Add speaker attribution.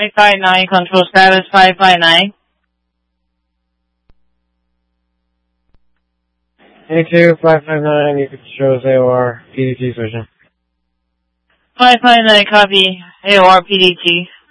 Speaker 1: 559, control status 559.
Speaker 2: A2, 559, you could show us AOR, PDT switching.
Speaker 1: 559, copy, AOR PDT.